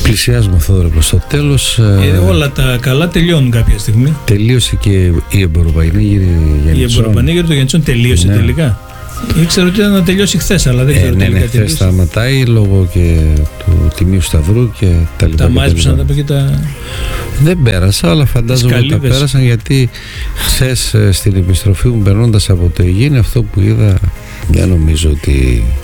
Πλησιάζουμε, Θόδωρο, προς το τέλος. Όλα τα καλά τελειώνουν κάποια στιγμή. Τελείωσε και η εμποροπανήγυρη Γιαννιτσών. Η εμποροπανήγυρη του Γιαννιτσών τελείωσε, ναι, τελικά. Ήξερα ότι ήταν να τελειώσει χθες, αλλά δεν ξέρω τελικά. Χθες σταματάει λόγω και του Τιμίου Σταυρού και τα λοιπά. Τα μάζεψαν τα παιδιά. Δεν πέρασα, αλλά φαντάζομαι ότι τα πέρασαν, γιατί χθες στην επιστροφή μου περνώντας από το Αιγίνη, αυτό που είδα, δεν νομίζω ότι